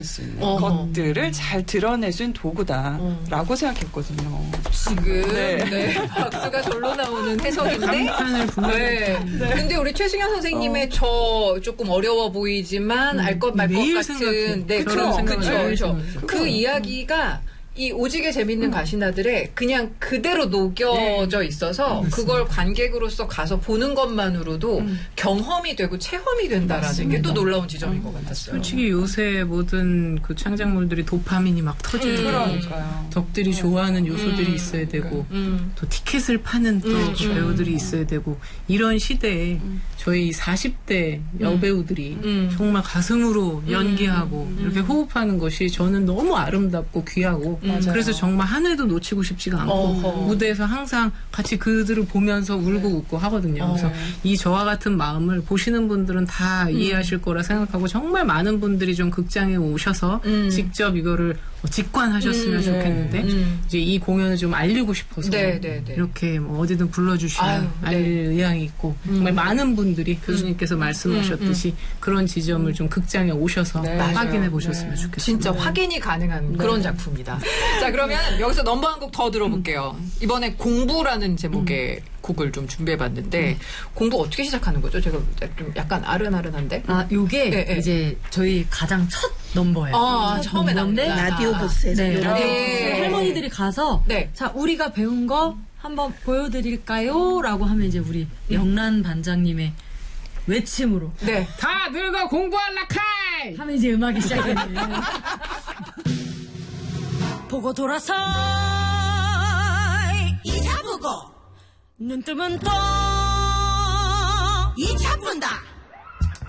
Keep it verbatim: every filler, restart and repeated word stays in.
수 있는 어. 것들을 잘 드러낼 수 있는 도구다라고 어. 생각했거든요. 지금 네. 네. 박수가 절로 나오는 해석인데. 네. 네. 근데 우리 최승현 선생님의 어. 저 조금 어려워 보이지만 음. 알 것 말 것 같은 네, 그런 그렇죠. 그 이야기가 이 오지게 재밌는 음. 가시나들에 그냥 그대로 녹여져 네. 있어서 네, 그걸 관객으로서 가서 보는 것만으로도 음. 경험이 되고 체험이 된다라는 게 또 놀라운 지점인 음. 것 같았어요. 솔직히 요새 모든 그 창작물들이 도파민이 막 터지고 음. 덕들이 음. 좋아하는 요소들이 음. 있어야 되고 음. 또 티켓을 파는 또 음. 그 배우들이 있어야 되고 이런 시대에 음. 저희 사십 대 여배우들이 음. 정말 가슴으로 연기하고 음. 이렇게 호흡하는 것이 저는 너무 아름답고 귀하고 음. 그래서 정말 한 회도 놓치고 싶지가 않고 어허. 무대에서 항상 같이 그들을 보면서 울고 네. 웃고 하거든요. 그래서 어. 이 저와 같은 마음을 보시는 분들은 다 음. 이해하실 거라 생각하고 정말 많은 분들이 좀 극장에 오셔서 음. 직접 이거를 직관하셨으면 음. 좋겠는데 음. 이제 이 공연을 좀 알리고 싶어서 네, 네, 네. 이렇게 뭐 어디든 불러주시면 아유, 알릴 네. 의향이 있고 음. 정말 많은 분들이 교수님께서 음. 말씀하셨듯이 음. 그런 지점을 좀 극장에 오셔서 네. 확인해 보셨으면 네. 좋겠습니다. 진짜 확인이 가능한 네. 그런 작품이다. 자, 그러면 여기서 넘버 한 곡 더 들어볼게요. 이번에 공부라는 제목의 음. 곡을 좀 준비해봤는데 음. 공부 어떻게 시작하는 거죠? 제가 좀 약간 아른아른한데. 아, 요게 네, 네. 이제 저희 가장 첫 넘버예요. 아, 첫 처음에 나오는데 라디오 부스에서 네, 라디오 네. 할머니들이 가서 네. 자, 우리가 배운 거 한번 보여드릴까요? 라고 하면 이제 우리 음. 영란 반장님의 외침으로 네. 다 늙어 공부할라 카이! 하면 이제 음악이 시작해요. 보고 돌아서 이차 보고 눈 뜨면 또 이차 본다.